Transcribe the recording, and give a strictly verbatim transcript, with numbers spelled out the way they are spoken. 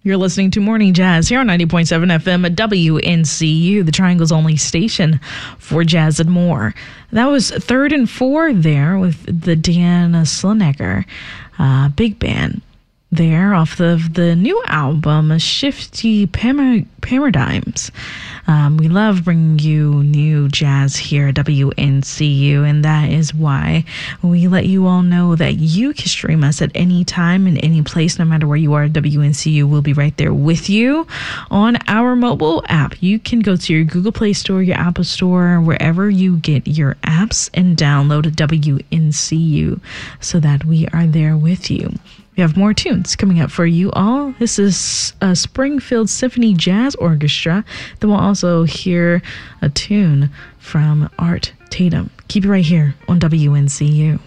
You're listening to Morning Jazz here on ninety point seven F M at W N C U, the Triangle's only station for jazz and more. That was Third and Four there with the Deanna Slinecker uh, big band there off of the new album, Shifty Pam- Paradigms. Um, we love bringing you new jazz here at W N C U, and that is why we let you all know that you can stream us at any time in any place, no matter where you are at W N C U. We'll be right there with you on our mobile app. You can go to your Google Play Store, your Apple Store, wherever you get your apps, and download W N C U so that we are there with you. We have more tunes coming up for you all. This is a Springfield Symphony Jazz Orchestra. Then we'll also hear a tune from Art Tatum. Keep it right here on W N C U.